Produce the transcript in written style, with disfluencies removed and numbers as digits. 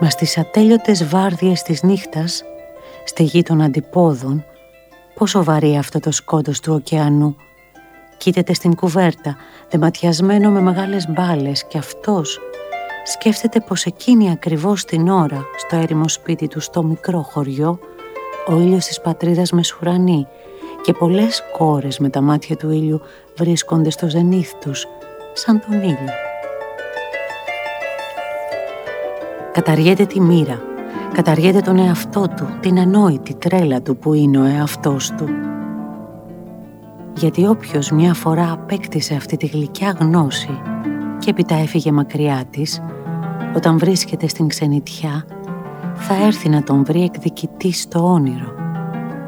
Μα στις ατέλειωτες βάρδιες της νύχτας, στεγή των αντιπόδων, πόσο βαρύ αυτό το σκότος του ωκεανού. Κοίταται στην κουβέρτα, δεματιασμένο με μεγάλες μπάλες, και αυτός σκέφτεται πως εκείνη ακριβώς την ώρα, στο έρημο σπίτι του στο μικρό χωριό, ο ήλιος της πατρίδας μεσουρανεί και πολλές κόρες με τα μάτια του ήλιου βρίσκονται στο ζενήθ τους, σαν τον ήλιο. Καταργέται τη μοίρα, καταργέται τον εαυτό του, την ανόητη τρέλα του που είναι ο εαυτός του. Γιατί όποιος μια φορά απέκτησε αυτή τη γλυκιά γνώση και έπειτα έφυγε μακριά της, όταν βρίσκεται στην ξενιτιά, θα έρθει να τον βρει εκδικητή στο όνειρο.